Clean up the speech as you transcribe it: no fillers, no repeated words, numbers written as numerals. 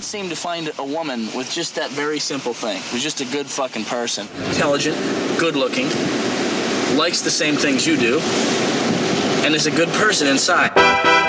seem to find a woman with just that very simple thing, who's just a good fucking person. Intelligent, good looking, likes the same things you do, and is a good person inside.